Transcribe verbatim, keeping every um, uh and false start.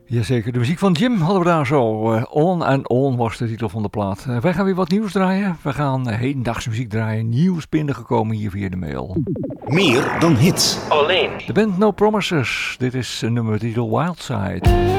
Jazeker, de muziek van Jim hadden we daar zo. Uh, on and On was de titel van de plaat. Uh, wij gaan weer wat nieuws draaien. We gaan uh, hedendaagse muziek draaien. Nieuws binnengekomen hier via de mail. Meer dan hits. Alleen. De band No Promises. Dit is uh, nummer titel Wildside.